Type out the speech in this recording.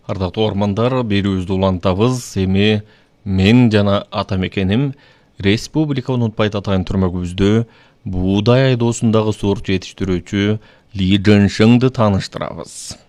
Ардактуу ормандар, берүүбүздү улантабыз. Эми мен жана ата мекеним Республика Унутпайт атайын түрмөгүбүздө буудай айдоосундагы сорт жетиштирүүчү Ли Жэншэңди тааныштырабыз.